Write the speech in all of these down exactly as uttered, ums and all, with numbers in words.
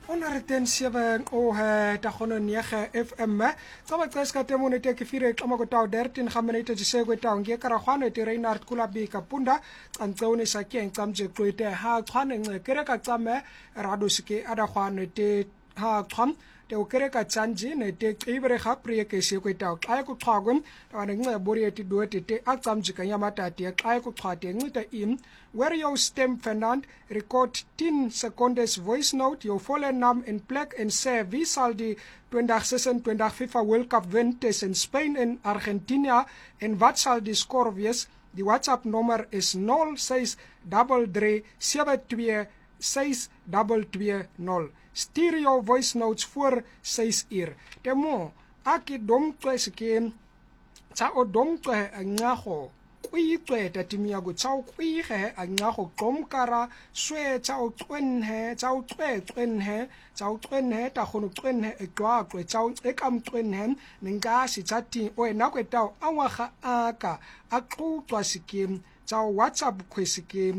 Onareten sewe o he tagono nege F M. Tsaba tseska temone te ke fire xama go taw dertin khamanete je segwe taw nge kara khwana te Reinhard Kulabi kapunda tsantsone sa ke tsamje kwete ha khwane nge kere ka tsame rado sike ada khwane te ha kham te o kere ka tsanji ne te qibre kha priye ke segwe taw xa ku xagwen wana nge borieti doete te atsamje ka yamata te xa ku xate ngita im where you stem Fernand record ten seconds voice note jou volle naam en plek en sê wie sal die twintig sesentwintig FIFA World Cup wen tussen Spain en Argentina en wat sal die skor wees? Die WhatsApp nommer is nul ses drie drie sewe twee ses twee twee nul. Stuur jou voice notes voor ses uur. Temo aki dom kwesike tsa o dom kwe ngago kwi kweta timia go tsa kwi ge ngago komkara swe tsa o twenhe tsa o twenhe tsa o twenhe ta gono twenhe e kwa kwe tsa o e kam twenhe ninga si tsa ti o na kweta angwaga aka a tlotswa sikim tsa WhatsApp kwesike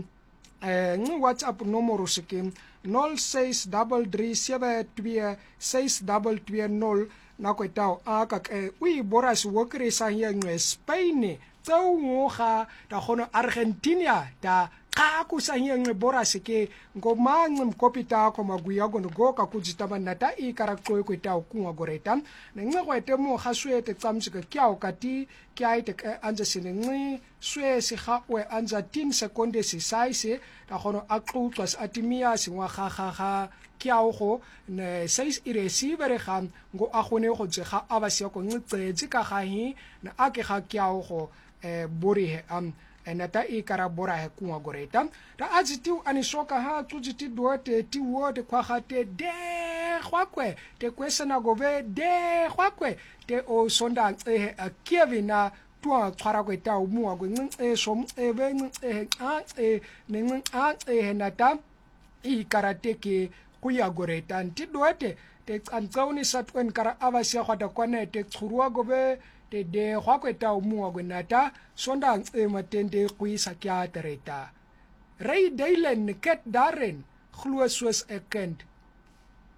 eh ngi WhatsApp nomoro sikim nul ses drie drie sewe twee ses twee twee nul na kwetao aka ke ui boras wokre sa yengwe Spain tsau ngoga ta gono Argentina ta ka ku sa yengwe boras ke ngomang mkopita ko maguya go go ka kujitaba nata I karakko kwetao kunwa goreta nengwe kwete mo gaswete tsamsika kyao kati kyaite anja sinengwe swe se ga we anja ten seconds se saise ta gono aqutwas atimia singwa ga ga ga kyao go ne seis I receiver ga ngo a gone go tsega abasya go ntsetse ka ga hi na ake ga kyao go eh bori he am enata I karabora he kunwa goreta ta ajitiu anishoka ha tujiti duote ti wote kwa khate de khwakwe te kwesana gove de khwakwe te o sonda eh Kevina twa khara kweta umwa go nce som ebe nce a e ne a e nata I karate ke kuya goreta nti duote te tsantsawni satwen kara avasya khata kwane te tsuruwa gove te de khwakweta umwa go nata sonda nce matende kuisa kya tereta Ray Dylan ket Darren glo soos 'n kind